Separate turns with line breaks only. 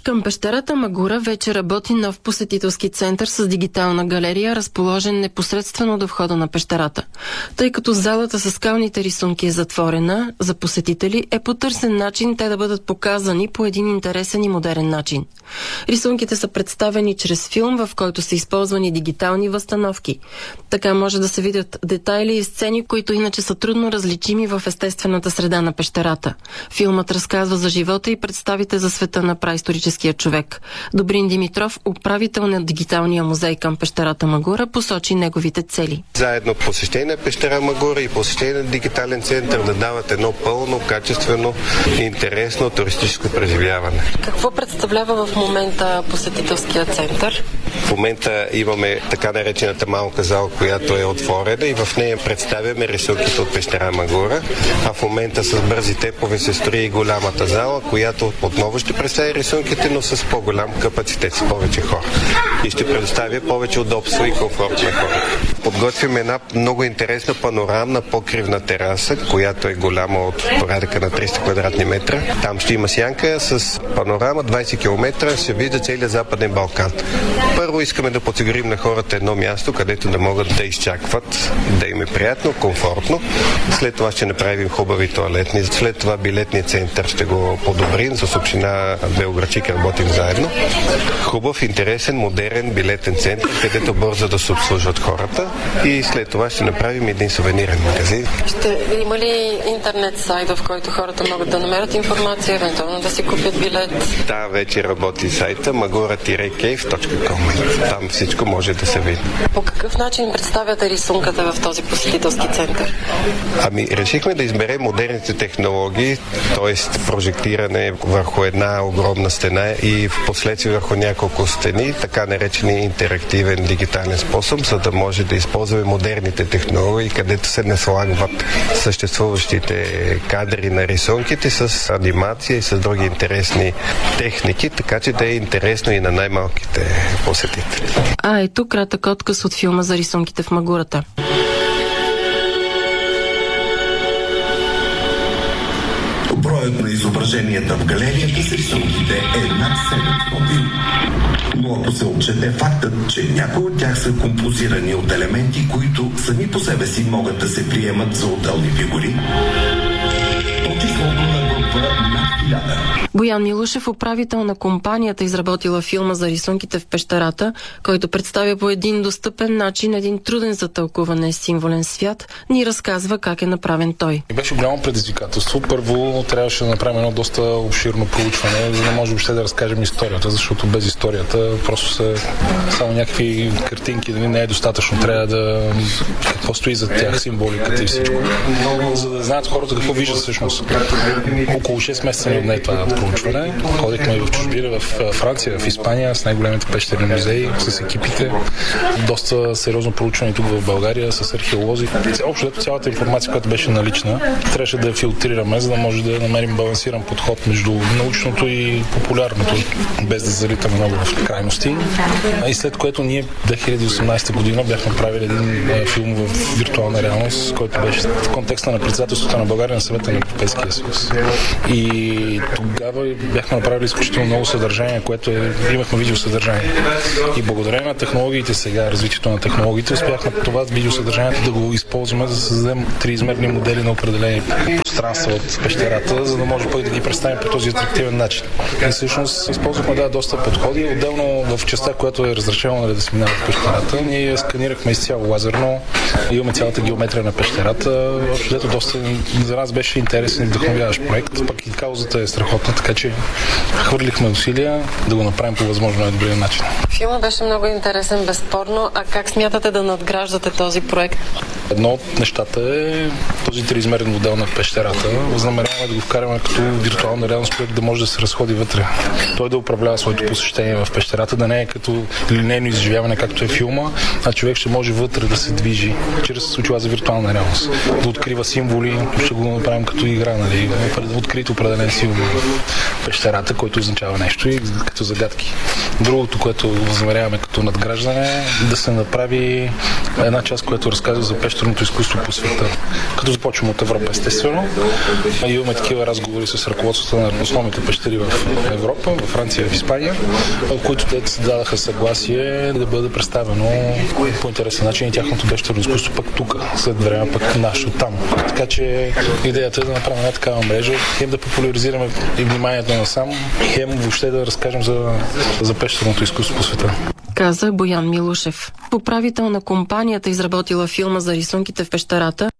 Към пещерата Магура вече работи нов посетителски център с дигитална галерия, разположен непосредствено до входа на пещерата. Тъй като залата с скалните рисунки е затворена за посетители, е потърсен начин те да бъдат показани по един интересен и модерен начин. Рисунките са представени чрез филм, в който са използвани дигитални възстановки. Така може да се видят детайли и сцени, които иначе са трудно различими в естествената среда на пещерата. Филмът разказва за живота и представите за света на праисторическия човек. Добрин Димитров, управител на дигиталния музей към пещерата Магура, посочи неговите цели.
Заедно посещение на пещера Магура и посещение на дигитален център да дават едно пълно, качествено и интересно туристическо преживяване.
Какво представлява в момента посетителския център?
В момента имаме така наречената малка зала, която е отворена и в нея представяме рисунките от пещера Магура, а в момента с бързи темпове се строи и голямата зала, която отново ще представи рисунките, но с по-голям капацитет, с повече хора. И ще предоставя повече удобство и комфорт на хората. Подготвяме една много интересна панорамна покривна тераса, която е голяма от порядъка на 300 квадратни метра. Там ще има сянка с панорама 20 км, се вижда целият Западен Балкан. Първо искаме да подсигурим на хората едно място, където да могат да изчакват, да им е приятно, комфортно. След това ще направим хубави тоалетни. След това билетният център ще го подобрим. С община Белоградчик работим заедно. Хубав, интересен, модерен билетен център, където бързо да се обслужват хората. И след това ще направим един сувенирен магазин.
Ще има ли интернет сайт, в който хората могат да намерят информация, евентуално да си купят билет?
Да, вече работи сайта magura-cave.com. Там всичко може да се види.
По какъв начин представяте рисунката в този посетителски център?
Решихме да изберем модерните технологии, т.е. прожектиране върху една огромна стена и в последствие върху няколко стени, така наречени интерактивен дигитален способ, за да може да използваме модерните технологии, където се наслагват съществуващите кадри на рисунките с анимация и с други интересни техники, така че да е интересно и на най-малките посетители.
Ето кратък откъс от филма за рисунките в Магурата.
Броят на изображенията в галерията с рисунките е над 700. Но ако се отчете фактът, че някои от тях са композирани от елементи, които сами по себе си могат да се приемат за отделни фигури, то числото на група над 1000.
Боян Милушев, управител на компанията, изработила филма за рисунките в пещерата, който представя по един достъпен начин един труден за тълкуване символен свят, ни разказва как е направен той.
Беше голямо предизвикателство. Първо трябваше да направим едно доста обширно проучване, за да може въобще да разкажем историята, защото без историята просто са само някакви картинки, дали не е достатъчно. Трябва да какво стои за тях, символиката и всичко. За да знаят хората какво виждат всъщност. Около 6 месеца ни отне това проучване. Ходихме и в чужбина, в Франция, в Испания, с най-големите пещерни музеи, с екипите. Доста сериозно проучване тук в България, с археолози. Общо цялата информация, която беше налична, трябваше да я филтрираме, за да може да намерим балансиран подход между научното и популярното, без да залитаме много в крайности. И след което ние 2018 година бяхме направили един филм в виртуална реалност, който беше в контекста на председателството на България на Съвета на Европейския съюз. И тогава бяхме направили изключително много съдържание, което имахме видеосъдържание. И благодарение на технологиите сега, развитието на технологиите, успяхме това видеосъдържанието да го използваме, за да създадем триизмерни модели на определени пространства от пещерата, за да може пък да ги представим по този атрактивен начин. И всъщност използвахме доста подходи. Отделно в частта, която е разрешено да се минава в пещерата, ние сканирахме изцяло лазерно, имаме цялата геометрия на пещерата. Общо доста за нас беше интересен и вдъхновяващ проект, пък и каузата е страхотна, така че хвърлихме усилия да го направим по възможно най-добрия начин.
Филмът беше много интересен, безспорно. А как смятате да надграждате този проект?
Едно от нещата е този триизмерен модел на пещерата. Възнамеряваме да го вкараме като виртуална реалност, която да може да се разходи вътре. Той да управлява своето посещение в пещерата, да не е като линейно изживяване, както е филма, а човек ще може вътре да се движи чрез очила за виртуална реалност. Да открива символи, ще го направим като игра, нали? Да открити определен символ в пещерата, който означава нещо и като загадки. Другото, което възнамеряваме като надграждане е да се направи една част, която разказва за пещерното изкуство по света. Като започваме от Европа, естествено. Имаме такива разговори с ръководството на основните пещери в Европа, в Франция и в Испания, които те се дадаха съгласие да бъде представено по интересен начин и тяхното пещерно изкуство пък тук, след време пък нашето там. Така че идеята е да направим една такава мрежа, хем да популяризираме и вниманието насам, хем въобще да разкажем за пещерното изкуство по света.
Каза Боян Милушев. Управител на компанията, изработила филма за рисунките в пещерата,